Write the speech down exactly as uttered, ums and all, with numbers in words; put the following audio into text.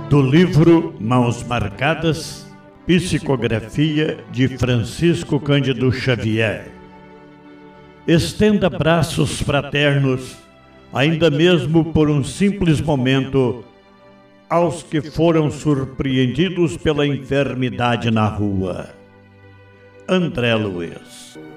Do livro Mãos Marcadas, psicografia de Francisco Cândido Xavier. Estenda braços fraternos, ainda mesmo por um simples momento, aos que foram surpreendidos pela enfermidade na rua. André Luiz.